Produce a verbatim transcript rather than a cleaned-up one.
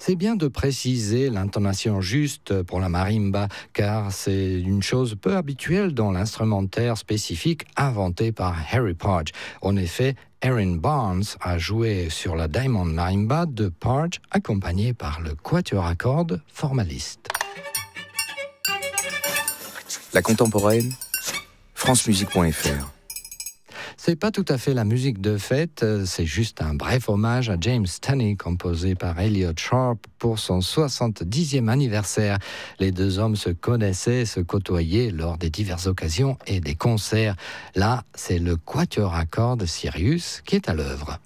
C'est bien de préciser l'intonation juste pour la marimba, car c'est une chose peu habituelle dans l'instrumentaire spécifique inventé par Harry Partch. En effet, Aaron Barnes a joué sur la Diamond Marimba de Partch, accompagné par le quatuor à cordes Formaliste. La contemporaine, france musique point f r. C'est pas tout à fait la musique de fête, c'est juste un bref hommage à James Tawney, composé par Elliot Sharp pour son soixante-dixième anniversaire. Les deux hommes se connaissaient, se côtoyaient lors des diverses occasions et des concerts. Là, c'est le quatuor à cordes Sirius qui est à l'œuvre.